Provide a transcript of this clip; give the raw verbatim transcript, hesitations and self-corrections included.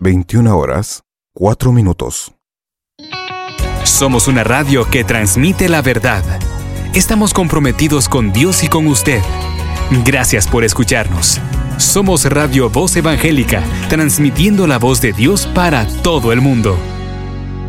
veintiuna horas, cuatro minutos. Somos una radio que transmite la verdad. Estamos comprometidos con Dios y con usted. Gracias por escucharnos. Somos Radio Voz Evangélica, transmitiendo la voz de Dios para todo el mundo.